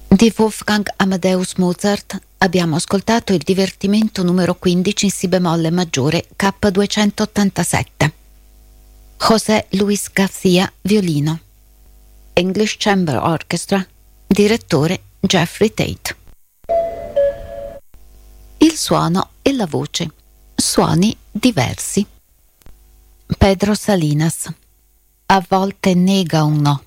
Di Wolfgang Amadeus Mozart abbiamo ascoltato il divertimento numero 15 in si bemolle maggiore K287. José Luis García, violino. English Chamber Orchestra, direttore Jeffrey Tate. Il suono e la voce, suoni diversi. Pedro Salinas, a volte nega un no.